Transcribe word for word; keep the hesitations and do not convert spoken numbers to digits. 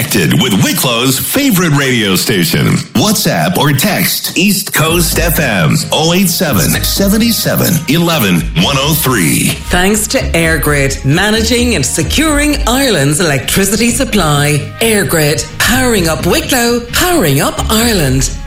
connected with Wicklow's favorite radio station. WhatsApp or text East Coast F M oh eight seven, seven seven, one one, one oh three. Thanks to EirGrid, managing and securing Ireland's electricity supply. EirGrid, powering up Wicklow, powering up Ireland.